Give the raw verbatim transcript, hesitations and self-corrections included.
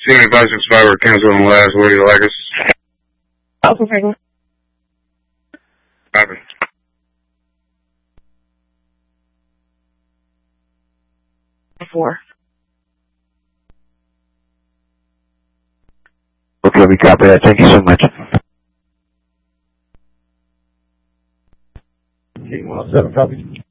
seventy-five six five, we're canceling the last. Where do you like us? Alpha Franklin. Copy. Four. Okay, we copy that. Thank you so much. King one oh seven, copy.